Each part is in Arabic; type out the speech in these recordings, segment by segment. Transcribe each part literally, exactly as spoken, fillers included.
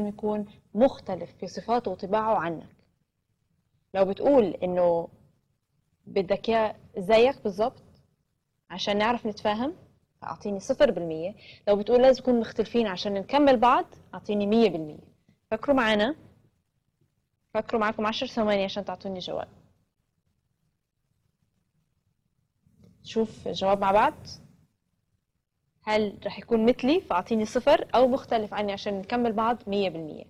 يكون مختلف في صفاته وطباعه عنك. لو بتقول انه بدك اياه زيك بالضبط عشان نعرف نتفاهم، اعطيني صفر بالمية. لو بتقول لازم نكون مختلفين عشان نكمل بعض، اعطيني مية بالمية. فكروا معنا، فكروا معكم عشر ثواني عشان تعطوني جواب. شوف الجواب مع بعض. هل رح يكون مثلي فاعطيني صفر، او مختلف عني عشان نكمل بعض مية بالمية؟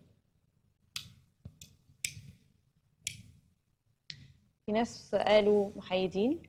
في ناس قالوا محايدين،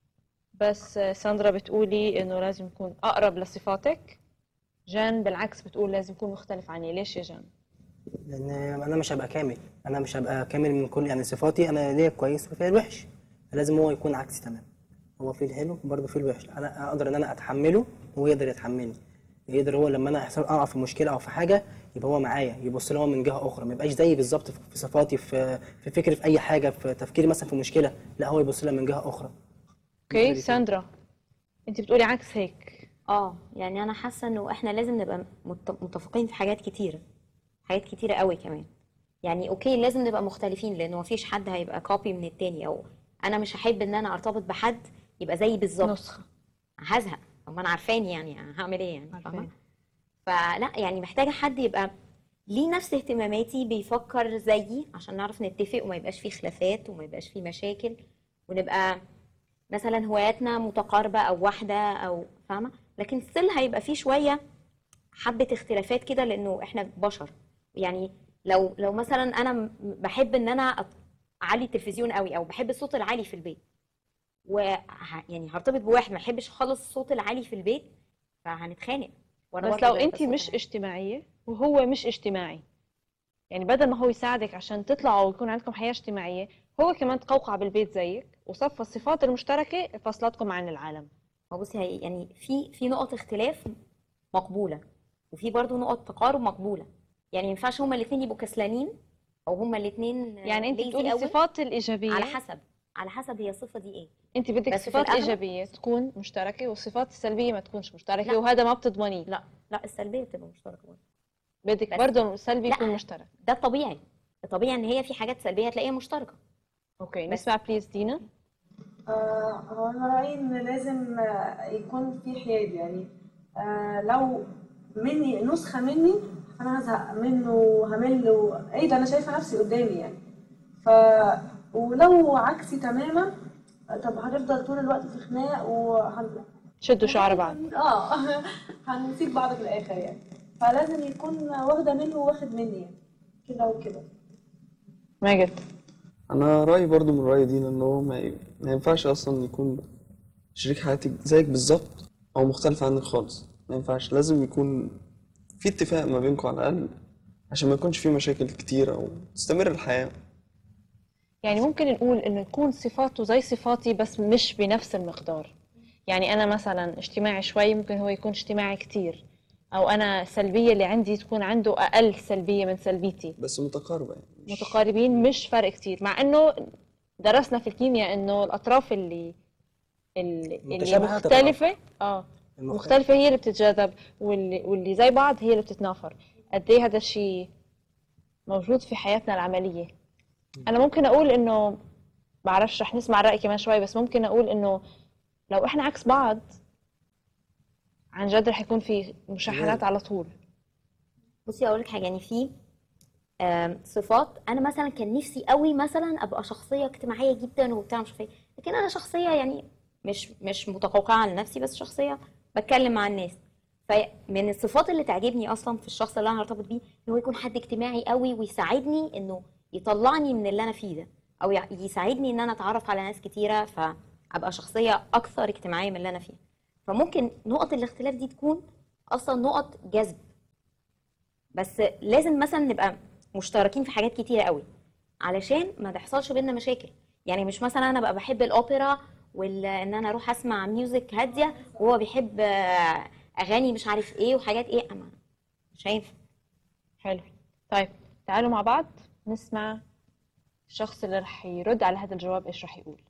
بس ساندرا بتقولي انه لازم يكون اقرب لصفاتك. جان بالعكس بتقول لازم يكون مختلف عني. ليش يا جان؟ لان انا مش هبقى كامل، انا مش هبقى كامل من كل يعني صفاتي، انا ليا كويس وفيا الوحش، فلازم هو يكون عكسي تمام. هو فيه الحلو وبرضه فيه الوحش، انا اقدر ان انا اتحمله وهو يقدر يتحملني. يقدر هو لما انا يحصل اقع في مشكله او في حاجه يبقى هو معايا، يبص لي هو من جهه اخرى، ما يبقاش زيي بالظبط في صفاتي، في في فكري، في اي حاجه، في تفكيري مثلا في مشكله، لا هو يبص لي من جهه اخرى. اوكي ساندرا، انت بتقولي عكس هيك. اه يعني انا حاسه انه احنا لازم نبقى مت- متفقين في حاجات كتيره، حاجات كتيره قوي كمان. يعني اوكي لازم نبقى مختلفين، لانه مفيش حد هيبقى كوبي من التاني، او انا مش هحب ان انا ارتبط بحد يبقى زيي بالظبط، نسخه. هزهق. طب انا عارفاني يعني هعمل ايه يعني، فاهمه؟ عارفين. فلا يعني محتاجه حد يبقى ليه نفس اهتماماتي، بيفكر زيي عشان نعرف نتفق وما يبقاش فيه خلافات وما يبقاش فيه مشاكل، ونبقى مثلا هواياتنا متقاربه او واحده، او فاهمه. لكن ستيل هيبقى فيه شويه حبه اختلافات كده، لانه احنا بشر. يعني لو لو مثلا انا م- بحب ان انا أط- اعلي التلفزيون قوي، او بحب الصوت العالي في البيت، و يعني هرتبط بواحد ما يحبش خالص الصوت العالي في البيت، فهنتخانق. وانا بس برضه لو بحب انت الصوت مش العالي. اجتماعيه وهو مش اجتماعي، يعني بدل ما هو يساعدك عشان تطلعوا ويكون عندكم حياه اجتماعيه، هو كمان تقوقع بالبيت زيك، وصفى الصفات المشتركه فصلتكم عن العالم. هو بصي، هي يعني في في نقط اختلاف مقبوله، وفي برضه نقط تقارب مقبوله. يعني ما ينفعش هما الاثنين يبقوا كسلانين، او هما الاثنين يعني انت بتقولي ليزي قوي. الصفات على الايجابيه، حسب على حسب هي الصفه دي ايه. انت بدك بس في الصفات الاغلب الايجابيه تكون مشتركه والصفات السلبيه ما تكونش مشتركه، لا وهذا ما بتضمنيه. لا لا، السلبيه بتبقى مشتركه برضه. بدك بس برضه السلبي يكون لا، مشترك. ده الطبيعي. الطبيعي ان هي في حاجات سلبيه هتلاقيها مشتركه. اوكي بس نسمع بليز دينا. آه، هو أنا رأيي إن لازم آه، يكون في حياد يعني. آه، لو مني نسخة مني أنا هزهق منه وهمل و- إيه ده، أنا شايفة نفسي قدامي يعني. ف ولو عكسي تماما، آه، طب هنفضل طول الوقت في خناق وهن شدوا شعر بعض. وغالباً- اه هنسيب بعض في الآخر يعني. فلازم يكون واخدة منه وواخد مني يعني، كده وكده. ماجد. انا رايي برضو من راي دينا ان هو ما, ي... ما ينفعش اصلا يكون شريك حياتك زيك بالظبط او مختلف عنك خالص. ما ينفعش، لازم يكون في اتفاق ما بينكم على الاقل عشان ما يكونش في مشاكل كتيره او تستمر الحياه. يعني ممكن نقول انه يكون صفاته زي صفاتي بس مش بنفس المقدار. يعني انا مثلا اجتماعي شوي، ممكن هو يكون اجتماعي كتير، او انا سلبية اللي عندي تكون عنده اقل سلبية من سلبيتي. بس متقاربه يعني مش... متقاربين مش فرق كتير، مع انه درسنا في الكيمياء انه الاطراف اللي اللي, اللي متشابهة مختلفة اه المختلف. مختلفة هي اللي بتتجاذب، واللي واللي زي بعض هي اللي بتتنافر. قد ايه هذا الشيء موجود في حياتنا العملية. انا ممكن اقول انه، بعرفش رح نسمع الرأي كمان شوي، بس ممكن اقول انه لو احنا عكس بعض عن جد رح يكون في مشاحنات على طول. بصي اقول لك حاجه، يعني في آم، صفات انا مثلا كان نفسي قوي مثلا ابقى شخصيه اجتماعيه جدا وبتاع مش عارفه ايه، لكن انا شخصيه يعني مش مش متقوقعه على نفسي، بس شخصيه بتكلم مع الناس. فمن الصفات اللي تعجبني اصلا في الشخص اللي انا هرتبط بيه ان هو يكون حد اجتماعي قوي، ويساعدني انه يطلعني من اللي انا فيه ده، او يع- يساعدني ان انا اتعرف على ناس كتيره، فابقى شخصيه اكثر اجتماعيه من اللي انا فيه. فممكن نقط الاختلاف دي تكون اصلا نقط جذب، بس لازم مثلا نبقى مشتركين في حاجات كتيره قوي علشان ما تحصلش بينا مشاكل. يعني مش مثلا انا بقى بحب الاوبرا وان انا اروح اسمع ميوزك هاديه، وهو بيحب آه، اغاني مش عارف ايه وحاجات ايه، اما مش هينفع. حلو. طيب تعالوا مع بعض نسمع الشخص اللي رح يرد على هذا الجواب ايش رح يقول.